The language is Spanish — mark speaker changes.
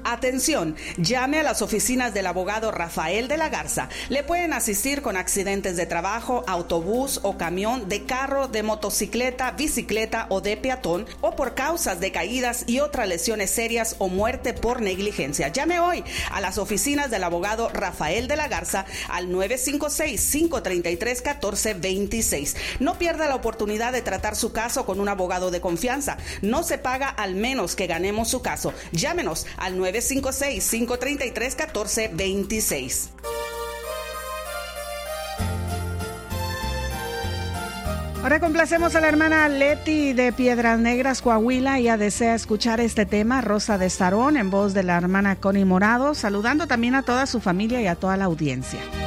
Speaker 1: Atención, llame a las oficinas del abogado Rafael de la Garza. Le pueden asistir con accidentes de trabajo, autobús o camión, de carro, de motocicleta, bicicleta o de peatón, o por causas de caídas y otras lesiones serias o muerte por negligencia. Llame hoy a las oficinas del abogado Rafael de la Garza al 956-533-1426. No pierda la oportunidad de tratar su caso con un abogado de confianza. No se paga al menos que ganemos su caso. Llámenos al 956-533-1426.
Speaker 2: Ahora complacemos a la hermana Leti de Piedras Negras, Coahuila. Ella desea escuchar este tema, Rosa de Sarón, en voz de la hermana Connie Morado, saludando también a toda su familia y a toda la audiencia.